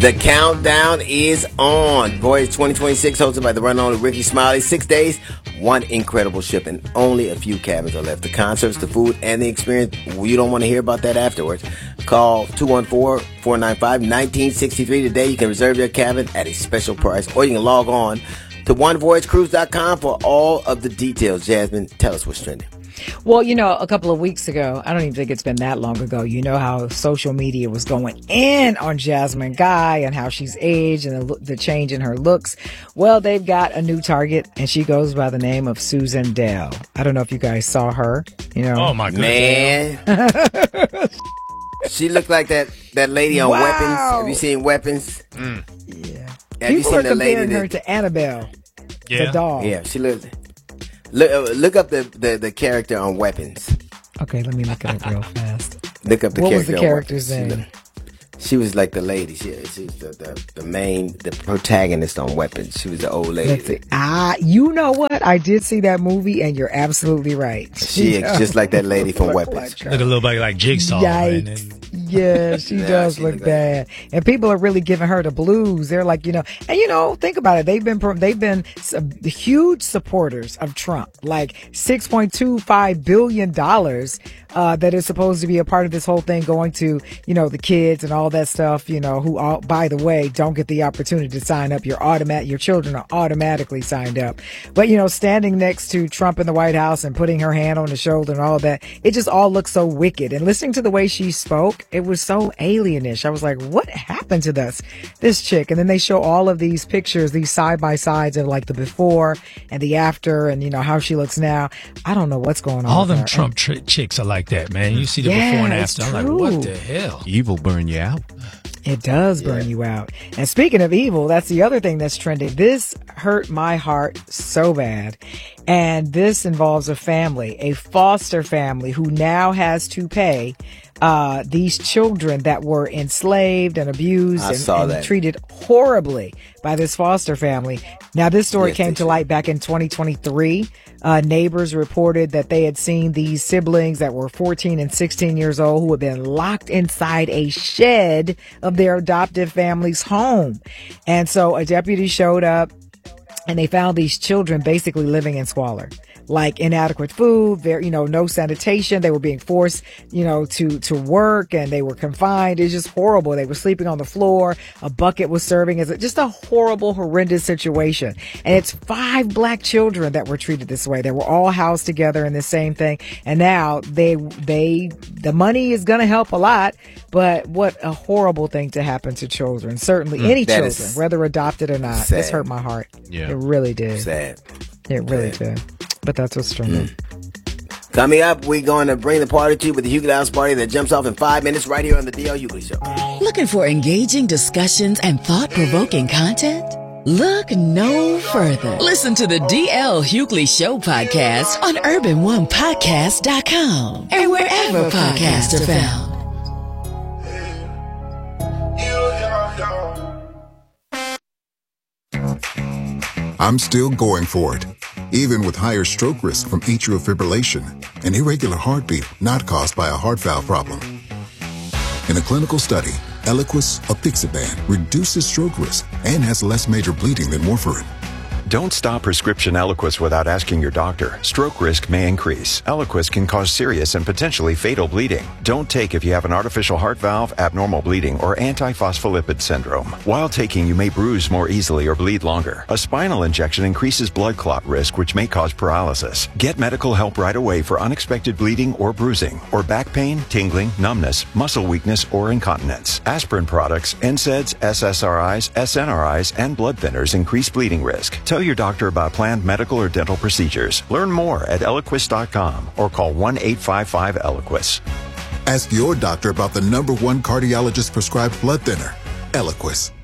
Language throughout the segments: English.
The countdown is on. Voyage 2026, hosted by the run on Ricky Smiley. 6 days, one incredible ship, and only a few cabins are left. The concerts, the food, and the experience. You don't want to hear about that afterwards. Call 214-495-1963 today. You can reserve your cabin at a special price, or you can log on to onevoyagecruise.com for all of the details. Jasmine, tell us what's trending. Well, a couple of weeks ago, I don't even think it's been that long ago, you know how social media was going in on Jasmine Guy and how she's aged and the change in her looks. Well, they've got a new target, and she goes by the name of Susan Dale. I don't know if you guys saw her, Oh, my goodness. Man. She looked like that lady on Weapons. Have you seen Weapons? Yeah. Have you People seen are the lady comparing her to Annabelle, the dog. Yeah, she looked. Look up the character on Weapons. Okay, let me look it up real fast. Look up the What character. was the on character's Weapons. name? She was like the lady. She was the protagonist on Weapons. She was the old lady. You know what? I did see that movie, and you're absolutely right. She is just like that lady from Weapons. Look a little bit like Jigsaw. Yikes. Yeah, she does she look look bad. And people are really giving her the blues. They're like, think about it. They've been huge supporters of Trump, like $6.25 billion that is supposed to be a part of this whole thing going to, the kids and all that stuff, who all, by the way, don't get the opportunity to sign up. Your children are automatically signed up. But, standing next to Trump in the White House and putting her hand on his shoulder and all that, it just all looks so wicked. And listening to the way she spoke, it was so alienish. I was like, what happened to this chick? And then they show all of these pictures, these side by sides of like the before and the after, and how she looks now. I don't know what's going on. All them Trump chicks are like that, man. You see the before and after. I'm like, what the hell? Evil burn you out. It does burn you out. And speaking of evil, that's the other thing that's trending. This hurt my heart so bad. And this involves a foster family who now has to pay these children that were enslaved and abused and treated horribly by this foster family. Now, this story came to light back in 2023. Neighbors reported that they had seen these siblings that were 14 and 16 years old who had been locked inside a shed of their adoptive family's home. And so a deputy showed up, and they found these children basically living in squalor, like inadequate food, no sanitation. They were being forced, to work, and they were confined. It's just horrible. They were sleeping on the floor. A bucket was serving as just a horrible, horrendous situation. And it's 5 black children that were treated this way. They were all housed together in the same thing. And now the money is going to help a lot, but what a horrible thing to happen to children. Certainly any children, whether adopted or not. Sad. This hurt my heart. Yeah. It really did. Sad. It really did. But that's what's trending. Coming up, we're going to bring the party to you with the Hughley House Party that jumps off in 5 minutes right here on the D.L. Hughley Show. Looking for engaging discussions and thought-provoking content? Look no further. Listen to the D.L. Hughley Show podcast on UrbanOnePodcast.com and wherever podcasts are found. I'm still going for it, even with higher stroke risk from atrial fibrillation, an irregular heartbeat not caused by a heart valve problem. In a clinical study, Eliquis apixaban reduces stroke risk and has less major bleeding than warfarin. Don't stop prescription Eliquis without asking your doctor. Stroke risk may increase. Eliquis can cause serious and potentially fatal bleeding. Don't take if you have an artificial heart valve, abnormal bleeding, or antiphospholipid syndrome. While taking, you may bruise more easily or bleed longer. A spinal injection increases blood clot risk, which may cause paralysis. Get medical help right away for unexpected bleeding or bruising, or back pain, tingling, numbness, muscle weakness, or incontinence. Aspirin products, NSAIDs, SSRIs, SNRIs, and blood thinners increase bleeding risk. Tell your doctor about planned medical or dental procedures. Learn more at Eliquis.com or call 1-855-ELIQUIS. Ask your doctor about the #1 cardiologist prescribed blood thinner, Eliquis.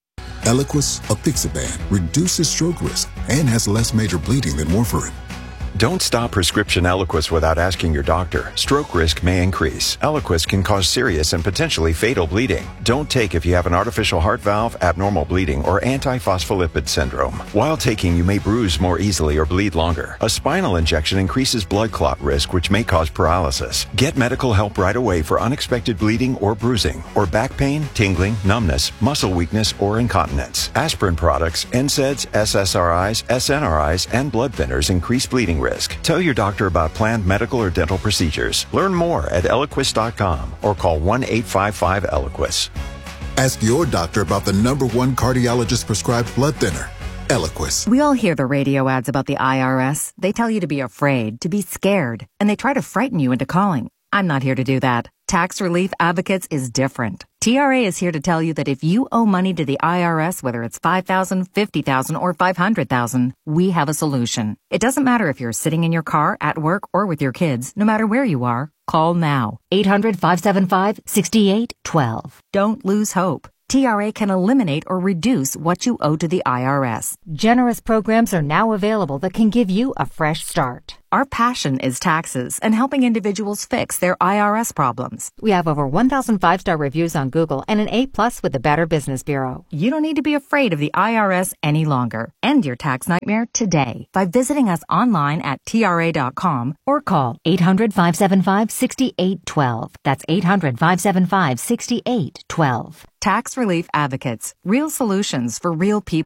Eliquis apixaban reduces stroke risk and has less major bleeding than warfarin. Don't stop prescription Eliquis without asking your doctor. Stroke risk may increase. Eliquis can cause serious and potentially fatal bleeding. Don't take if you have an artificial heart valve, abnormal bleeding, or antiphospholipid syndrome. While taking, you may bruise more easily or bleed longer. A spinal injection increases blood clot risk, which may cause paralysis. Get medical help right away for unexpected bleeding or bruising, or back pain, tingling, numbness, muscle weakness, or incontinence. Aspirin products, NSAIDs, SSRIs, SNRIs, and blood thinners increase bleeding risk. Tell your doctor about planned medical or dental procedures. Learn more at Eliquis.com or call 1-855-ELIQUIS. Ask your doctor about the #1 cardiologist prescribed blood thinner, Eliquis. We all hear the radio ads about the IRS. They tell you to be afraid, to be scared, and they try to frighten you into calling. I'm not here to do that. Tax Relief Advocates is different. TRA is here to tell you that if you owe money to the IRS, whether it's $5,000, $50,000, or $500,000, we have a solution. It doesn't matter if you're sitting in your car, at work, or with your kids. No matter where you are, call now. 800-575-6812. Don't lose hope. TRA can eliminate or reduce what you owe to the IRS. Generous programs are now available that can give you a fresh start. Our passion is taxes and helping individuals fix their IRS problems. We have over 1,000 5-star reviews on Google and an A+ with the Better Business Bureau. You don't need to be afraid of the IRS any longer. End your tax nightmare today by visiting us online at TRA.com or call 800-575-6812. That's 800-575-6812. Tax Relief Advocates. Real solutions for real people.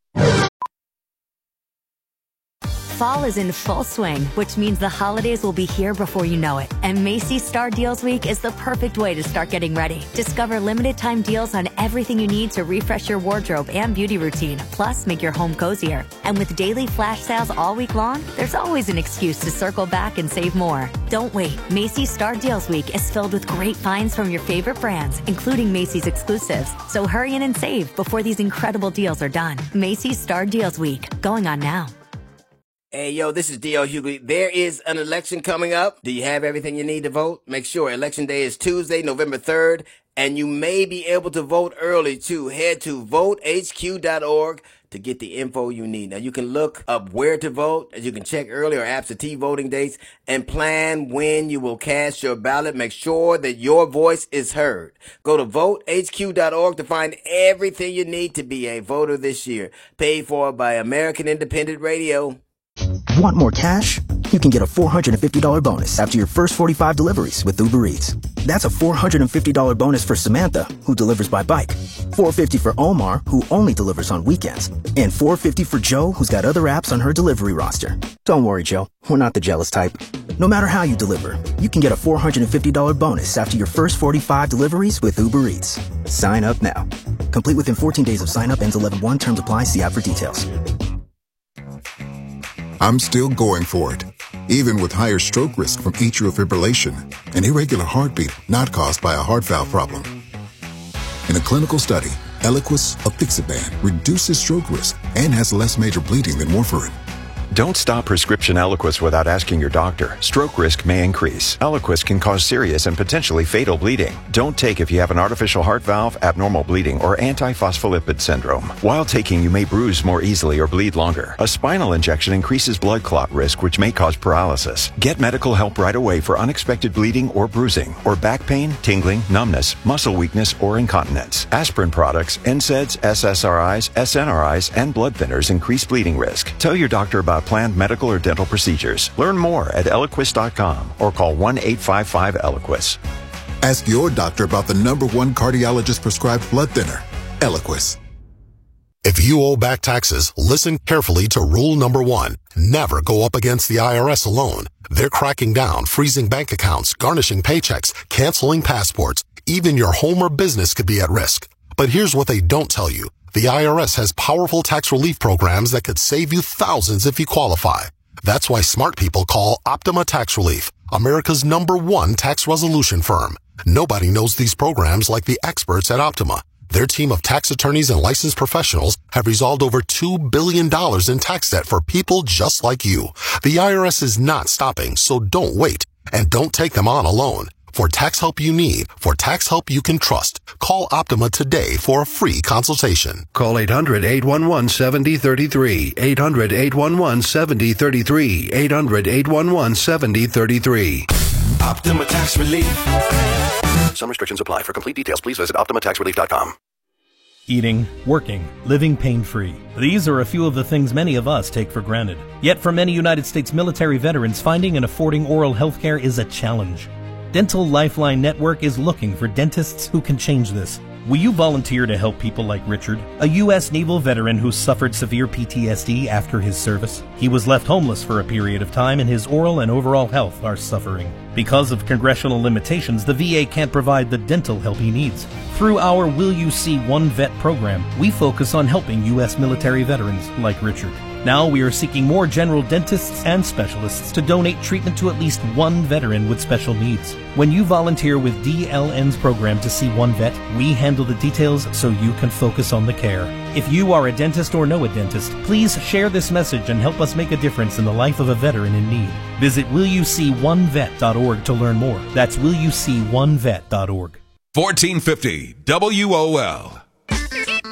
Fall is in full swing, which means the holidays will be here before you know it. And Macy's Star Deals Week is the perfect way to start getting ready. Discover limited time deals on everything you need to refresh your wardrobe and beauty routine, plus make your home cozier. And with daily flash sales all week long, there's always an excuse to circle back and save more. Don't wait. Macy's Star Deals Week is filled with great finds from your favorite brands, including Macy's exclusives. So hurry in and save before these incredible deals are done. Macy's Star Deals Week, going on now. Hey, yo, this is D.L. Hughley. There is an election coming up. Do you have everything you need to vote? Make sure Election Day is Tuesday, November 3rd, and you may be able to vote early, too. Head to votehq.org to get the info you need. Now, you can look up where to vote, as you can check early or absentee voting dates, and plan when you will cast your ballot. Make sure that your voice is heard. Go to votehq.org to find everything you need to be a voter this year. Paid for by American Independent Radio. Want more cash? You can get a $450 bonus after your first 45 deliveries with Uber Eats. That's a $450 bonus for Samantha, who delivers by bike, $450 for Omar, who only delivers on weekends, and $450 for Joe, who's got other apps on her delivery roster. Don't worry, Joe. We're not the jealous type. No matter how you deliver, you can get a $450 bonus after your first 45 deliveries with Uber Eats. Sign up now. Complete within 14 days of sign up. Ends 11/1. Terms apply. See app for details. I'm still going for it, even with higher stroke risk from atrial fibrillation, an irregular heartbeat not caused by a heart valve problem. In a clinical study, Eliquis, apixaban, reduces stroke risk and has less major bleeding than warfarin. Don't stop prescription Eliquis without asking your doctor. Stroke risk may increase. Eliquis can cause serious and potentially fatal bleeding. Don't take if you have an artificial heart valve, abnormal bleeding, or antiphospholipid syndrome. While taking, you may bruise more easily or bleed longer. A spinal injection increases blood clot risk, which may cause paralysis. Get medical help right away for unexpected bleeding or bruising, or back pain, tingling, numbness, muscle weakness, or incontinence. Aspirin products, NSAIDs, SSRIs, SNRIs, and blood thinners increase bleeding risk. Tell your doctor about planned medical or dental procedures. Learn more at Eliquis.com or call 1-855-ELIQUIS. Ask your doctor about the #1 cardiologist prescribed blood thinner, Eliquis. If you owe back taxes, listen carefully to rule number 1. Never go up against the IRS alone. They're cracking down, freezing bank accounts, garnishing paychecks, canceling passports. Even your home or business could be at risk. But here's what they don't tell you. The IRS has powerful tax relief programs that could save you thousands if you qualify. That's why smart people call Optima Tax Relief, America's #1 tax resolution firm. Nobody knows these programs like the experts at Optima. Their team of tax attorneys and licensed professionals have resolved over $2 billion in tax debt for people just like you. The IRS is not stopping, so don't wait. And don't take them on alone. For tax help you need, for tax help you can trust, call Optima today for a free consultation. Call 800-811-7033. 800-811-7033. 800-811-7033. Optima Tax Relief. Some restrictions apply. For complete details, please visit OptimaTaxRelief.com. Eating, working, living pain-free. These are a few of the things many of us take for granted. Yet for many United States military veterans, finding and affording oral health care is a challenge. Dental Lifeline Network is looking for dentists who can change this. Will you volunteer to help people like Richard, a U.S. naval veteran who suffered severe PTSD after his service? He was left homeless for a period of time, and his oral and overall health are suffering. Because of congressional limitations, the VA can't provide the dental help he needs. Through our Will You See One Vet program, we focus on helping U.S. military veterans like Richard. Now we are seeking more general dentists and specialists to donate treatment to at least one veteran with special needs. When you volunteer with DLN's program to see one vet, we handle the details so you can focus on the care. If you are a dentist or know a dentist, please share this message and help us make a difference in the life of a veteran in need. Visit willyouseeonevet.org to learn more. That's willyouseeonevet.org. 1450 WOL.